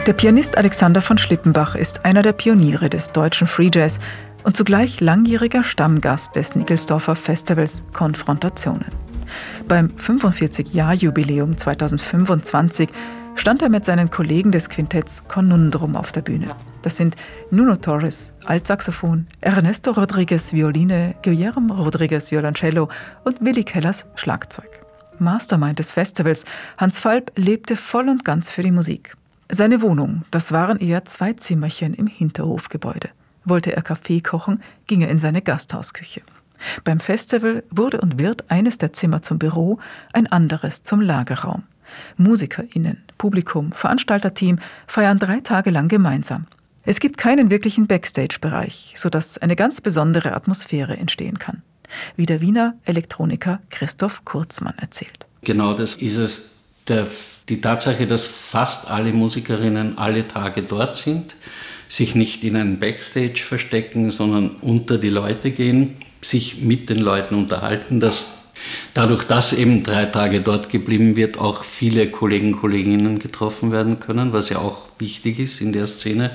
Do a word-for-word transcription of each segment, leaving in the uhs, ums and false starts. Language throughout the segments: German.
Der Pianist Alexander von Schlippenbach ist einer der Pioniere des deutschen Free Jazz und zugleich langjähriger Stammgast des Nickelsdorfer Festivals Konfrontationen. Beim fünfundvierzig-Jahr-Jubiläum zweitausendfünfundzwanzig stand er mit seinen Kollegen des Quintetts Conundrum auf der Bühne. Das sind Nuno Torres, Altsaxophon, Ernesto Rodriguez, Violine, Guillermo Rodriguez, Violoncello und Willi Kellers, Schlagzeug. Mastermind des Festivals, Hans Falb, lebte voll und ganz für die Musik. Seine Wohnung, das waren eher zwei Zimmerchen im Hinterhofgebäude. Wollte er Kaffee kochen, ging er in seine Gasthausküche. Beim Festival wurde und wird eines der Zimmer zum Büro, ein anderes zum Lagerraum. MusikerInnen, Publikum, Veranstalterteam feiern drei Tage lang gemeinsam. Es gibt keinen wirklichen Backstage-Bereich, sodass eine ganz besondere Atmosphäre entstehen kann. Wie der Wiener Elektroniker Christoph Kurzmann erzählt. Genau das ist es. Der, die Tatsache, dass fast alle Musikerinnen alle Tage dort sind, sich nicht in einen Backstage verstecken, sondern unter die Leute gehen, sich mit den Leuten unterhalten, dass dadurch, dass eben drei Tage dort geblieben wird, auch viele Kollegen, Kolleginnen getroffen werden können, was ja auch wichtig ist in der Szene.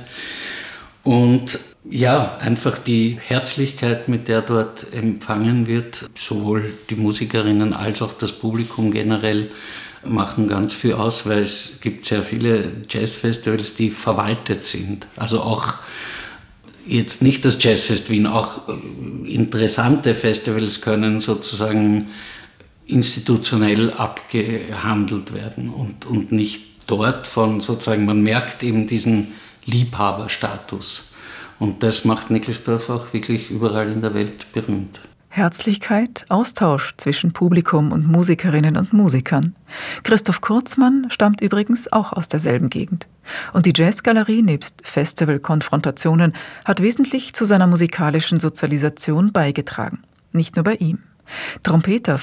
Und ja, einfach die Herzlichkeit, mit der dort empfangen wird, sowohl die Musikerinnen als auch das Publikum generell, machen ganz viel aus, weil es gibt sehr viele Jazzfestivals, die verwaltet sind. Also auch jetzt nicht das Jazzfest Wien, auch interessante Festivals können sozusagen institutionell abgehandelt werden und, und nicht dort von sozusagen, man merkt eben diesen Liebhaberstatus. Und das macht Nickelsdorf auch wirklich überall in der Welt berühmt. Herzlichkeit, Austausch zwischen Publikum und Musikerinnen und Musikern. Christoph Kurzmann stammt übrigens auch aus derselben Gegend. Und die Jazzgalerie nebst Festival-Konfrontationen hat wesentlich zu seiner musikalischen Sozialisation beigetragen. Nicht nur bei ihm. Trompeter